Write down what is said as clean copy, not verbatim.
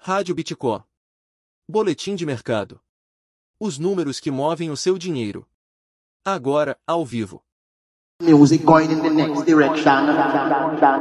Rádio Bitcoin. Boletim de mercado. Os números que movem o seu dinheiro. Agora, ao vivo. Music going in the next direction.